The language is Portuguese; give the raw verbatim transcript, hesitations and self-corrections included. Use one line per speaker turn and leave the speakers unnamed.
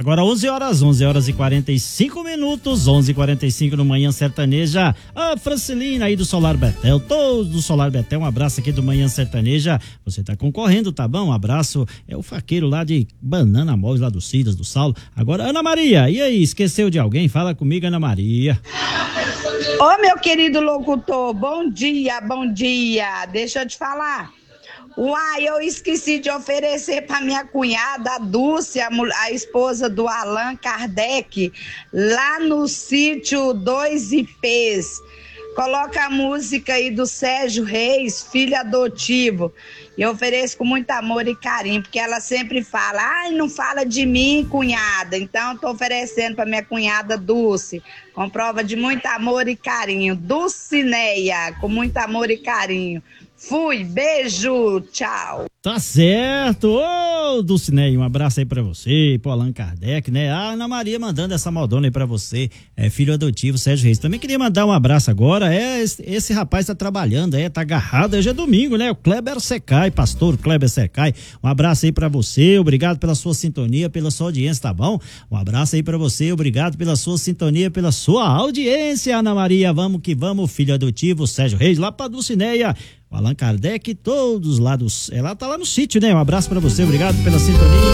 Agora onze horas, onze horas e quarenta e cinco minutos, onze e quarenta e cinco no Manhã Sertaneja. A Francilina aí do Solar Betel, todos do Solar Betel, um abraço aqui do Manhã Sertaneja. Você tá concorrendo, tá bom? Um abraço, é o faqueiro lá de Banana Móveis, lá do Cidas, do Saulo. Agora, Ana Maria, e aí, esqueceu de alguém? Fala comigo, Ana Maria.
Ô, meu querido locutor, bom dia, bom dia. Deixa eu te falar. Uai, eu esqueci de oferecer para minha cunhada, a Dulce, a, a esposa do Allan Kardec, lá no sítio Dois Ipês. Coloca a música aí do Sérgio Reis, filho adotivo. Eu ofereço com muito amor e carinho, porque ela sempre fala, ai, não fala de mim, cunhada. Então, tô oferecendo para minha cunhada Dulce, com prova de muito amor e carinho. Dulcineia, com muito amor e carinho. Fui, beijo, tchau.
Tá certo, ô Dulcinei, um abraço aí pra você, pro Allan Kardec, né? A Ana Maria mandando essa maldona aí pra você, é, filho adotivo Sérgio Reis. Também queria mandar um abraço agora, é, esse, esse rapaz tá trabalhando, é, tá agarrado, hoje é domingo, né? O Kleber Secai, pastor Kleber Secai, um abraço aí pra você, obrigado pela sua sintonia, pela sua audiência, tá bom? Um abraço aí pra você, obrigado pela sua sintonia, pela sua audiência, Ana Maria, vamos que vamos, filho adotivo Sérgio Reis, lá pra Dulcineia. O Allan Kardec, todos lá dos. Ela tá lá no sítio, né? Um abraço pra você, obrigado pela sintonia.